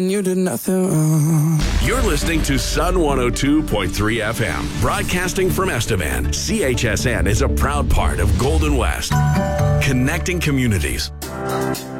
You did nothing wrong. You're listening to Sun 102.3 FM, broadcasting from Estevan. CHSN is a proud part of Golden West, connecting communities.